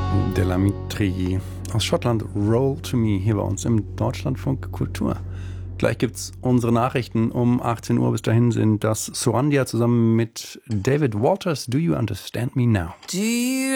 Delamitri aus Schottland, Roll to Me, hier bei uns im Deutschlandfunk Kultur. Gleich gibt's unsere Nachrichten um 18 Uhr. Bis dahin sind das Surandia zusammen mit David Walters. Do you understand me now?